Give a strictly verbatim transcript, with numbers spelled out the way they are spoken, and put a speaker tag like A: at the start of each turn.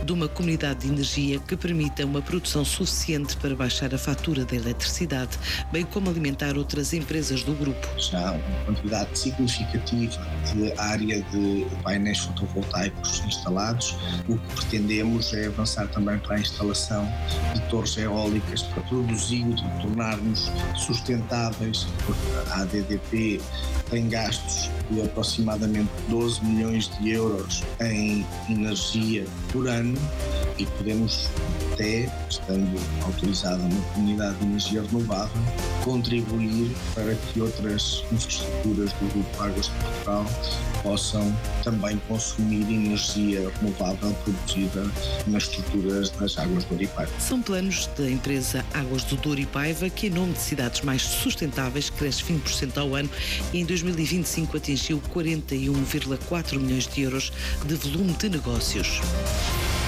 A: de uma comunidade de energia que permita uma produção suficiente para baixar a fatura da eletricidade, bem como alimentar outras empresas do grupo.
B: Já uma quantidade significativa de área de painéis fotovoltaicos instalados. O que pretendemos é avançar também para a instalação de torres eólicas para produzir e tornar-nos sustentáveis, porque a A D D P tem gastos de aproximadamente doze milhões de euros em energia por ano e podemos até, estando autorizada uma comunidade de energia renovável, contribuir para que outras infraestruturas do Grupo Águas de Portugal possam também consumir energia renovável produzida nas estruturas das Águas do Douro e Paiva.
A: São planos da empresa Águas do Douro e Paiva que, em nome de cidades mais sustentáveis, cresce vinte por cento ao ano e em dois mil e vinte e cinco atingiu quarenta e um vírgula quatro milhões de euros de volume de negócios.